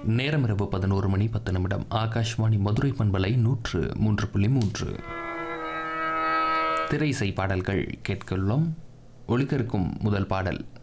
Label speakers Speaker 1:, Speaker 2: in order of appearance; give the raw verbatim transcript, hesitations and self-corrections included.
Speaker 1: நேரம் இரவு பதினோரு மணி பத்து நிமிடம். ஆகாஷ்வாணி மதுரை பண்பலை நூற்று மூன்று புள்ளி மூன்று. திரை இசை பாடல்கள் கேட்கலாம். ஒளிக்கருக்கும் முதல் பாடல்